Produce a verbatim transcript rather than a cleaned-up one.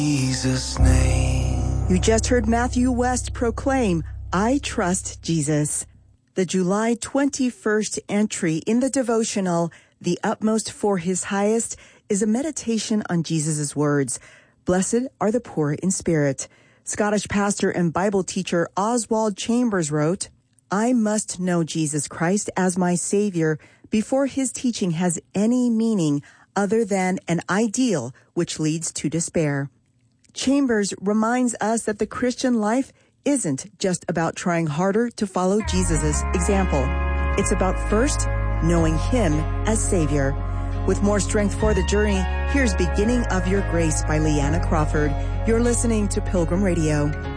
Jesus' name. You just heard Matthew West proclaim, I trust Jesus. The July twenty-first entry in the devotional, The Utmost for His Highest, is a meditation on Jesus' words. Blessed are the poor in spirit. Scottish pastor and Bible teacher Oswald Chambers wrote, I must know Jesus Christ as my Savior before his teaching has any meaning other than an ideal which leads to despair. Chambers reminds us that the Christian life isn't just about trying harder to follow Jesus' example. It's about first knowing him as Savior. With more strength for the journey, here's Beginning of Your Grace by Leanna Crawford. You're listening to Pilgrim Radio.